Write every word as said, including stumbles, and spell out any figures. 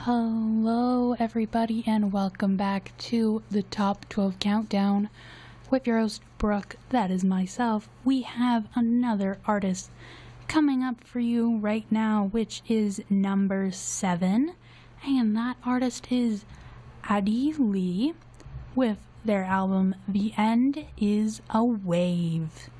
Hello everybody and welcome back to the Top twelve Countdown with your host Brooke, that is myself. We have another artist coming up for you right now, which is number seven, and that artist is Adi Lee with their album The End is a Wave.